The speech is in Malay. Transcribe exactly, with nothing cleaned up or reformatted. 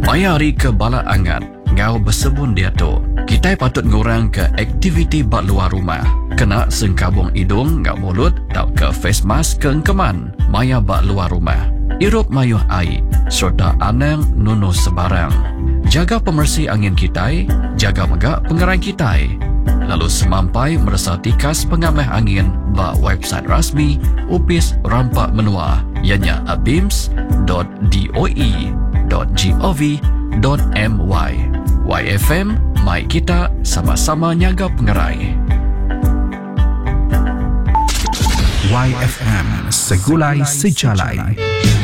Mayari ke bala angat, ngau bersebun dia tu. Kita patut ngurang ke aktiviti bak luar rumah. Kena sengkabung hidung ngau mulut, tau ke face mask ke engkeman. Maya bak luar rumah. Irup mayuh air, serta anang nunu sebarang. Jaga pemersih angin kita, jaga megak pengerai kita. Lalu semampai merasa tikas pengamah angin bak website rasmi Upis Rampak Menua, ianya abims dot doe dot gov dot my. Y F M, mai kita sama-sama nyaga pengerai. Y F M, segulai sejalai.